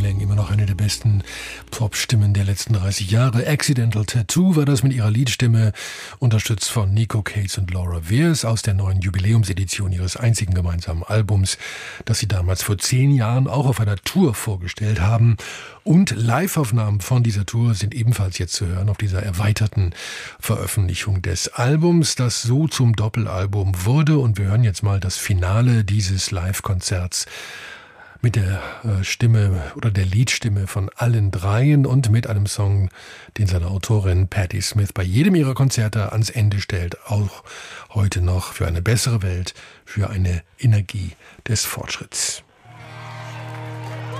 Lang immer noch eine der besten Popstimmen der letzten 30 Jahre. Accidental Tattoo war das mit ihrer Liedstimme, unterstützt von Nico Cates und Laura Weirs aus der neuen Jubiläumsedition ihres einzigen gemeinsamen Albums, das sie damals vor 10 Jahren auch auf einer Tour vorgestellt haben. Und Live-Aufnahmen von dieser Tour sind ebenfalls jetzt zu hören auf dieser erweiterten Veröffentlichung des Albums, das so zum Doppelalbum wurde. Und wir hören jetzt mal das Finale dieses Live-Konzerts mit der Stimme oder der Liedstimme von allen dreien und mit einem Song, den seine Autorin Patti Smith bei jedem ihrer Konzerte ans Ende stellt, auch heute noch für eine bessere Welt, für eine Energie des Fortschritts.